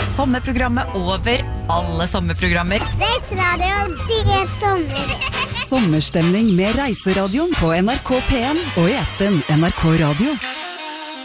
Sommerprogrammet over alle sommerprogrammer. Reiseradioen, det er sommer. Sommerstemning med Reiseradioen på NRK P1 og i appen NRK Radio.